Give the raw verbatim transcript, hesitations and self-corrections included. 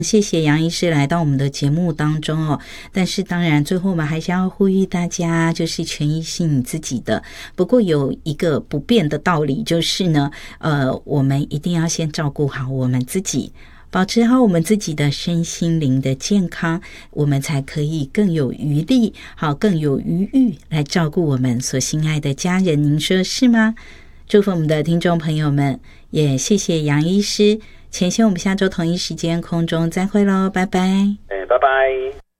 谢谢杨医师来到我们的节目当中哦，但是当然最后我们还是要呼吁大家，就是权益是你自己的。不过有一个不变的道理就是呢，呃，我们一定要先照顾好我们自己，保持好我们自己的身心灵的健康，我们才可以更有余力，好更有余裕来照顾我们所心爱的家人。您说是吗？祝福我们的听众朋友们，也谢谢杨医师。前线我们下周同一时间空中再会咯，拜拜。 哎，拜拜。